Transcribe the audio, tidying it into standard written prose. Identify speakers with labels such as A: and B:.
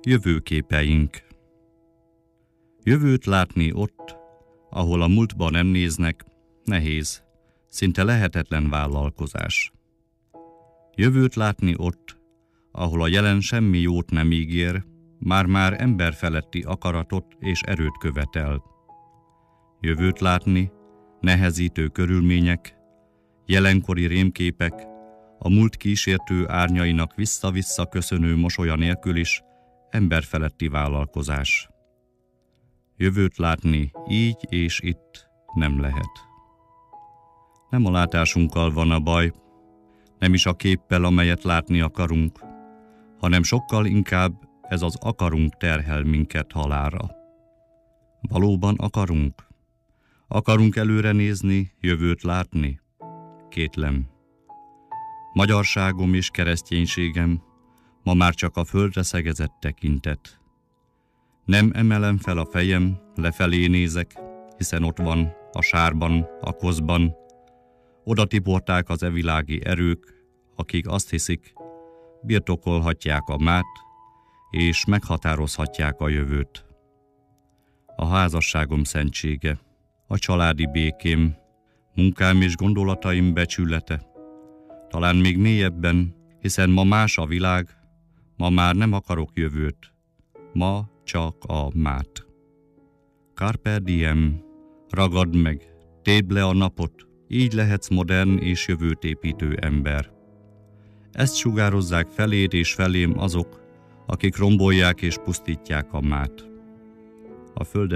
A: Jövőképeink. Jövőt látni ott, ahol a múltba nem néznek, nehéz, szinte lehetetlen vállalkozás. Jövőt látni ott, ahol a jelen semmi jót nem ígér, már-már emberfeletti akaratot és erőt követel. Jövőt látni, nehezítő körülmények, jelenkori rémképek, a múlt kísértő árnyainak vissza-vissza köszönő mosolya nélkül is emberfeletti vállalkozás. Jövőt látni így és itt nem lehet. Nem a látásunkkal van a baj, nem is a képpel, amelyet látni akarunk, hanem sokkal inkább ez az akarunk terhel minket halálra. Valóban akarunk? Akarunk előre nézni, jövőt látni? Kétlem. Magyarságom és kereszténységem ma már csak a földre szegezett tekintet. Nem emelem fel a fejem, lefelé nézek, hiszen ott van, a sárban, a koszban. Oda tiporták az evilági erők, akik azt hiszik, birtokolhatják a mát, és meghatározhatják a jövőt. A házasságom szentsége, a családi békém, munkám és gondolataim becsülete, talán még mélyebben, hiszen ma más a világ, ma már nem akarok jövőt, ma csak a mát. Carpe diem, ragadd meg, tépd le a napot, így lehetsz modern és jövőt építő ember. Ezt sugározzák feléd és felém azok, akik rombolják és pusztítják a mát. A föld